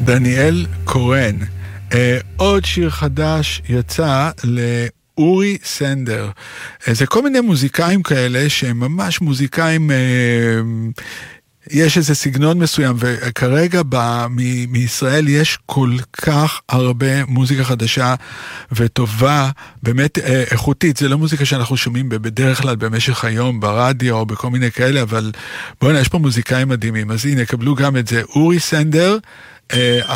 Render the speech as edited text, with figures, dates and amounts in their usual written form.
דניאל קורן. עוד שיר חדש יצא לאורי סנדר. זה כל מיני מוזיקאים כאלה שהם ממש מוזיקאים, יש איזה סגנון מסוים, וכרגע מישראל יש כל כך הרבה מוזיקה חדשה וטובה, באמת איכותית. זה לא מוזיקה שאנחנו שומעים בדרך כלל במשך היום ברדיו או בכל מיני כאלה, אבל בוא'נה, יש פה מוזיקאים מדהימים. אז הנה, קבלו גם את זה. אורי סנדר,